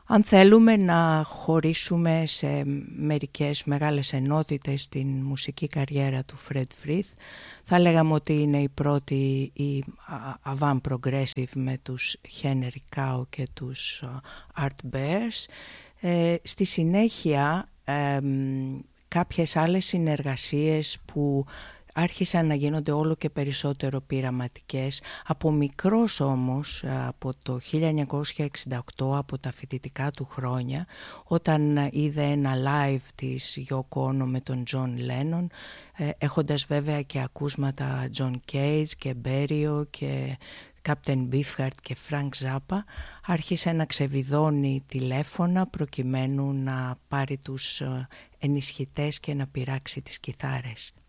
Αν θέλουμε να χωρίσουμε σε μερικές μεγάλες ενότητες την μουσική καριέρα του Fred Frith, θα λέγαμε ότι είναι η πρώτη, η avant progressive με τους Henry Cow και τους Art Bears. Στη συνέχεια κάποιες άλλες συνεργασίες που άρχισαν να γίνονται όλο και περισσότερο πειραματικές. Από μικρός όμως, από το 1968, από τα φοιτητικά του χρόνια, όταν είδε ένα live της Yoko Ono με τον John Lennon, έχοντας βέβαια και ακούσματα John Cage και Berio και Captain Beefheart και Frank Zappa, άρχισε να ξεβιδώνει τηλέφωνα προκειμένου να πάρει τους ενισχυτές και να πειράξει τις κιθάρες.